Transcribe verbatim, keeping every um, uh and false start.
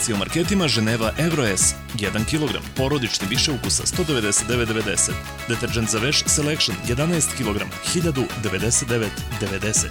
Akcija u marketima Ženeva Evroes jedan kilogram, porodični više ukusa sto devedeset devet devedeset, deterđent za veš Selection jedanaest kilograma hiljadu devedeset devet devedeset.